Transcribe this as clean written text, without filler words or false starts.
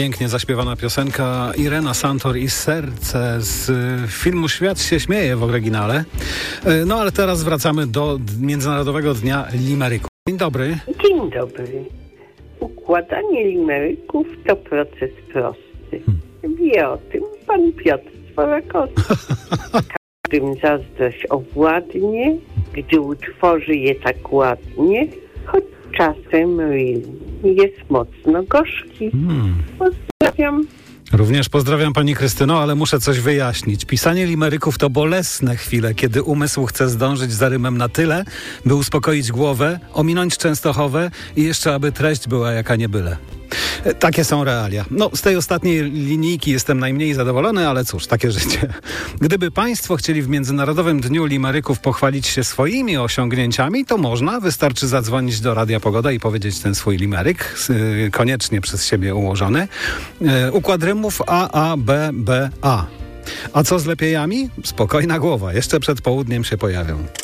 Pięknie zaśpiewana piosenka Irena Santor i Serce z filmu Świat się śmieje w oryginale. No ale teraz wracamy do Międzynarodowego Dnia Limeryków. Dzień dobry. Dzień dobry. Układanie limeryków to proces prosty. Wie o tym pan Piotr Sworakowski. Każdym zazdrość owładnie, gdy utworzy je tak ładnie, choć czasem jest mocno gorzki. Pozdrawiam. Również pozdrawiam pani Krystyno, ale muszę coś wyjaśnić. Pisanie limeryków to bolesne chwile, kiedy umysł chce zdążyć za rymem na tyle, by uspokoić głowę, ominąć Częstochowę i jeszcze aby treść była jaka nie byle. Takie są realia. No, z tej ostatniej linijki jestem najmniej zadowolony, ale cóż, takie życie. Gdyby państwo chcieli w Międzynarodowym Dniu Limeryków pochwalić się swoimi osiągnięciami, to można. Wystarczy zadzwonić do Radia Pogoda i powiedzieć ten swój limeryk, koniecznie przez siebie ułożony. Układ rymów A, A, B, B, A. A co z lepiejami? Spokojna głowa. Jeszcze przed południem się pojawią.